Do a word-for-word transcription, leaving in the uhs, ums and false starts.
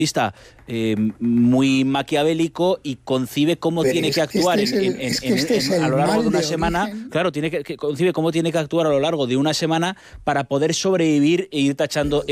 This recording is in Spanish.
Eh, muy maquiavélico y concibe cómo Pero tiene es que actuar este es en, el- en, es que en, este es en, el a lo largo mal de una de semana. origen. Claro, tiene que, que concibe cómo tiene que actuar a lo largo de una semana para poder sobrevivir e ir tachando.